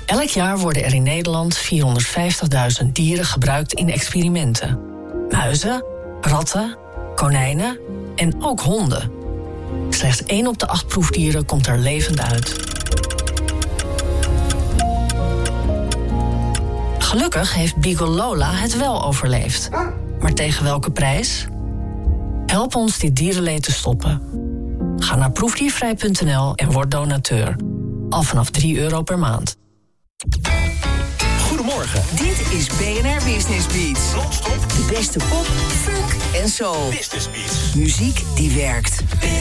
Elk jaar worden er in Nederland 450.000 dieren gebruikt in experimenten. Muizen, ratten, konijnen en ook honden. Slechts 1 op de 8 proefdieren komt er levend uit. Gelukkig heeft Beagle Lola het wel overleefd. Maar tegen welke prijs? Help ons dit dierenleed te stoppen. Ga naar proefdiervrij.nl en word donateur. Al vanaf €3 per maand. Goedemorgen. Dit is BNR Business Beats. Non-stop. De beste pop, funk en soul. Business Beats. Muziek die werkt.